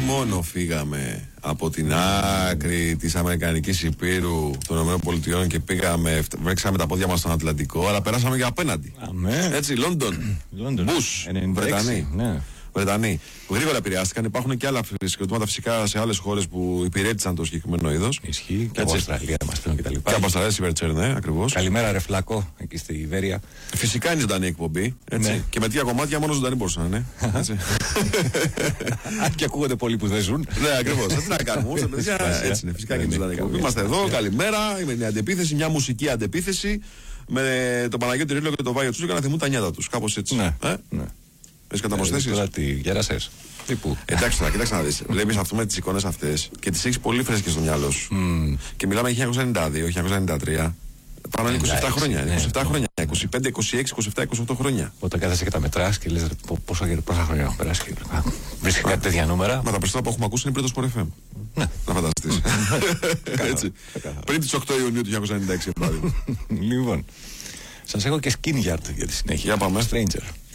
μόνο φύγαμε από την άκρη της Αμερικανικής Υπήρου των ΗΠΑ και βρέξαμε τα πόδια μας στον Ατλαντικό, αλλά περάσαμε και απέναντι. Έτσι, Λόντον, Μπούς, Βρετανοί. Ναι. Βρετανοί. Γρήγορα επηρεάστηκαν. Υπάρχουν και άλλα συγκροτήματα φυσικά σε άλλες χώρες που υπηρέτησαν το συγκεκριμένο είδος. Ισχύει. Και από Αυστραλία μας πήραν κτλ. Και από Αυστραλία, Σιβερτσέρ, ναι, ακριβώς. Καλημέρα, ρε Φλακό, εκεί στη Ιβέρια. Φυσικά είναι ζωντανή εκπομπή. Έτσι. Ναι. Και με τέτοια κομμάτια μόνο ζωντανή μπορούσαν να είναι. Αν και ακούγονται πολλοί που δεν ζουν. Ναι, ακριβώς. Τι να κάνουμε. Έτσι είναι. Φυσικά και είναι ζωντανή εκπομπή. Είμαστε εδώ. Καλημέρα. Με μια αντεπίθεση, μια μουσική αντεπίθεση με τον Παναγιώτη Ρίλο και τον Βάγιο Τσούζο για να θυμούν τα νιάτα τους. Κάπως έτσι. Έχεις καταπροσθέσεις? Τώρα τι γέρασες? Εντάξει, τώρα κοιτάξτε να δεις. Βλέπεις αυτές τις εικόνες αυτές και τις έχεις πολύ φρέσκες στο μυαλό σου. Και μιλάμε για 1992, 1993. Πάνω είναι 27 χρόνια. 27 χρόνια. 25, 26, 27, 28 χρόνια. Όταν κάθεσαι και τα μετράς και λες πόσα χρόνια έχω περάσει. Βρίσκει κάτι τέτοια νούμερα. Μα τα περισσότερα που έχουμε ακούσει είναι πριν το Sport FM. Ναι. Να φανταστείς. Έτσι. Πριν τις 8 Ιουνίου του 1996. Λοιπόν, σας έχω και Skin Yard για τη συνέχεια. Για πάμε. Stranger.